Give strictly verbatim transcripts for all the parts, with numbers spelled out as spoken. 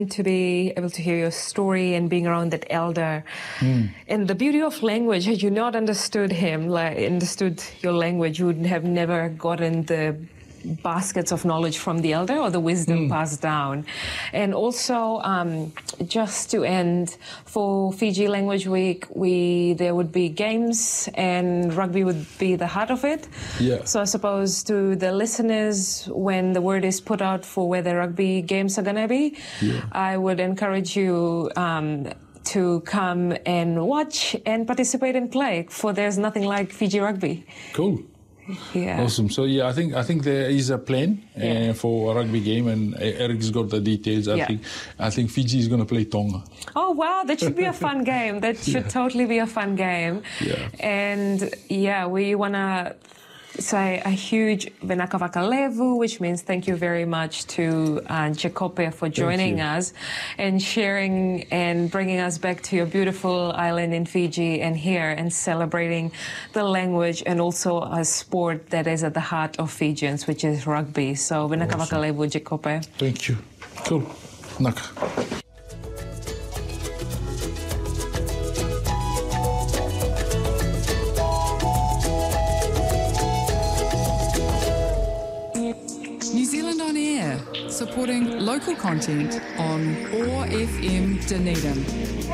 to be able to hear your story and being around that elder. Mm. And the beauty of language, had you not understood him, like understood your language, you would have never gotten the baskets of knowledge from the elder or the wisdom mm. passed down. And also, um, just to end, for Fiji Language Week, we there would be games and rugby would be the heart of it. Yeah. So I suppose to the listeners, when the word is put out for where the rugby games are going to be, yeah. I would encourage you um, to come and watch and participate and play, for there's nothing like Fiji rugby. Cool. Yeah. Awesome. So yeah, I think I think there is a plan yeah. uh, for a rugby game, and Eric's got the details. I yeah. think I think Fiji is going to play Tonga. Oh wow, that should be a fun game. That should yeah. totally be a fun game. Yeah. And yeah, we want to say a huge Venaka Vakalevu, which means thank you very much to uh, Jacope for joining us and sharing and bringing us back to your beautiful island in Fiji and here and celebrating the language and also a sport that is at the heart of Fijians, which is rugby. So Venaka awesome. Vakalevu, Jacope. Thank you. Cool. Naka. Supporting local content on O A R F M Dunedin.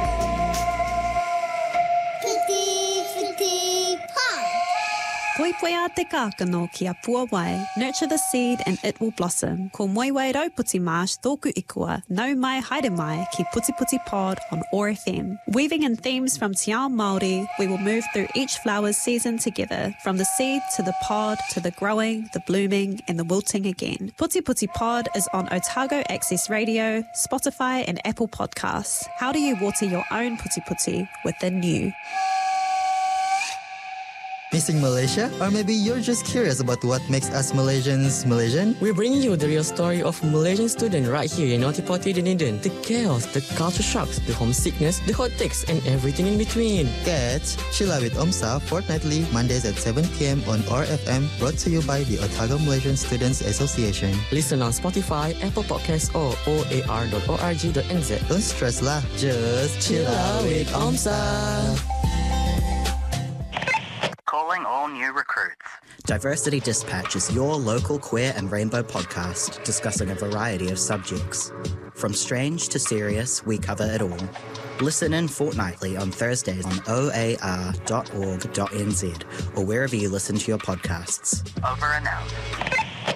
Poipoia te kākano ki a Puawai. Nurture the seed and it will blossom. Ko moiwai rau puti marsh tōku ikua. Nau mai haere mai ki Puti Puti Pod on O A R F M. Weaving in themes from Te Ao Māori, we will move through each flower's season together. From the seed to the pod to the growing, the blooming and the wilting again. Puti Puti Pod is on Otago Access Radio, Spotify and Apple Podcasts. How do you water your own puti puti within you? Missing Malaysia? Or maybe you're just curious about what makes us Malaysians Malaysian? We're bringing you the real story of a Malaysian student right here in Otipoti, Dunedin. The chaos, the culture shocks, the homesickness, the hot takes, and everything in between. Catch Chilla with Omsa fortnightly, Mondays at seven p.m. on O A R F M, brought to you by the Otago Malaysian Students Association. Listen on Spotify, Apple Podcasts, or o a r dot org dot n z. Don't stress lah, just Chilla with Omsa. Calling all new recruits. Diversity Dispatch is your local queer and rainbow podcast discussing a variety of subjects. From strange to serious, we cover it all. Listen in fortnightly on Thursdays on o a r dot org dot n z or wherever you listen to your podcasts. Over and out.